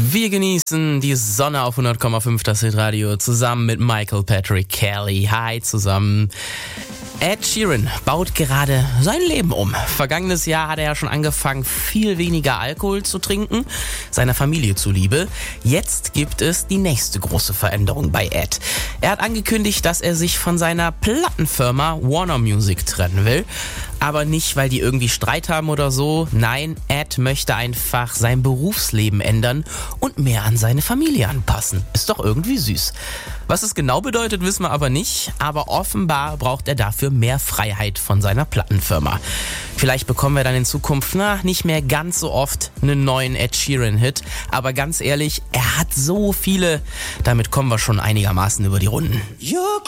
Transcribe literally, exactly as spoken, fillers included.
Wir genießen die Sonne auf hundert Komma fünf, das Hitradio, zusammen mit Michael Patrick Kelly. Hi zusammen. Ed Sheeran baut gerade sein Leben um. Vergangenes Jahr hat er ja schon angefangen, viel weniger Alkohol zu trinken, seiner Familie zuliebe. Jetzt gibt es die nächste große Veränderung bei Ed. Er hat angekündigt, dass er sich von seiner Plattenfirma Warner Music trennen will. Aber nicht, weil die irgendwie Streit haben oder so. Nein, Ed möchte einfach sein Berufsleben ändern und mehr an seine Familie anpassen. Ist doch irgendwie süß. Was es genau bedeutet, wissen wir aber nicht. Aber offenbar braucht er dafür mehr Freiheit von seiner Plattenfirma. Vielleicht bekommen wir dann in Zukunft, na, nicht mehr ganz so oft einen neuen Ed Sheeran-Hit. Aber ganz ehrlich, er hat so viele. Damit kommen wir schon einigermaßen über die Runden. You're